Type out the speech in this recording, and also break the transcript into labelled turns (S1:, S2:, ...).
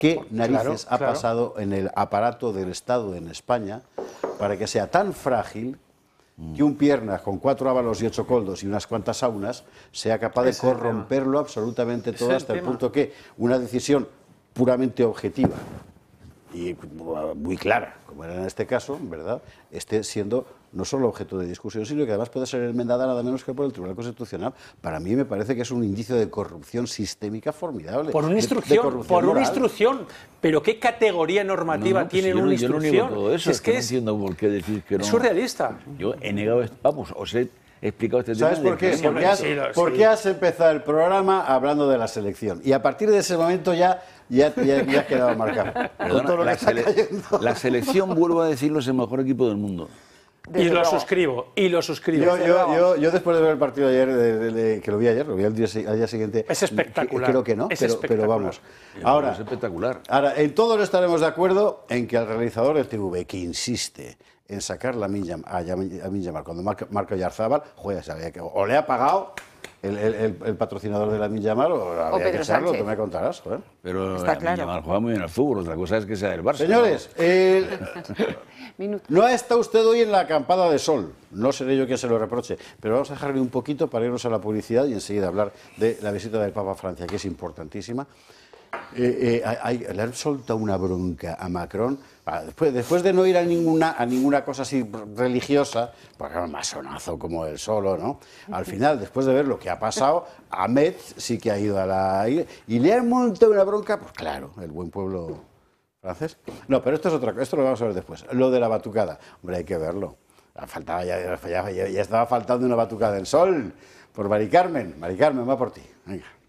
S1: ¿Qué narices ha pasado en el aparato del Estado en España para que sea tan frágil que un piernas con 4 ábalos y 8 coldos y unas cuantas saunas sea capaz de corromperlo absolutamente todo hasta el punto que una decisión puramente objetiva y muy clara, como era en este caso, ¿verdad?, esté siendo no solo objeto de discusión, sino que además puede ser enmendada nada menos que por el Tribunal Constitucional? Para mí me parece que es un indicio de corrupción sistémica formidable.
S2: Por una instrucción, pero ¿qué categoría normativa tiene una instrucción?
S3: Yo no niego todo eso, es que no entiendo por qué decir que no.
S2: Es surrealista.
S3: Yo he negado, vamos, os he explicado este tema.
S1: ¿Sabes por qué? Porque has empezado el programa hablando de la selección y a partir de ese momento ya has quedado marcado.
S3: Perdona,
S1: todo lo que está cayendo.
S3: La selección, vuelvo a decirlo, es el mejor equipo del mundo.
S2: Y lo suscribo.
S1: Yo después de ver el partido ayer, que lo vi ayer, lo vi al día siguiente.
S2: Es espectacular.
S1: Creo que no, pero vamos. Ahora,
S3: es espectacular.
S1: Ahora, en todo estaremos de acuerdo en que al realizador del TV, que insiste en sacar a Lamine Yamal cuando marca Oyarzabal, joder, sabía que o le ha pagado el patrocinador de Lamine Yamal o había que echarlo, tú me contarás, joder.
S3: Pero Lamine Yamal juega muy bien al fútbol, otra cosa es que sea del Barça.
S1: Señores, no ha estado usted hoy en la acampada de sol, no seré yo quien se lo reproche, pero vamos a dejarle un poquito para irnos a la publicidad y enseguida hablar de la visita del Papa a Francia, que es importantísima. Le han soltado una bronca a Macron después de no ir a ninguna cosa así religiosa, porque era un masonazo como él solo, ¿no? Al final, después de ver lo que ha pasado, Ahmed sí que ha ido y le han montado una bronca, pues claro, el buen pueblo francés. No, pero esto es otra cosa, esto lo vamos a ver después. Lo de la batucada, hombre, hay que verlo. Ya estaba faltando una batucada en Sol por Mari Carmen. Mari Carmen, va por ti. Venga.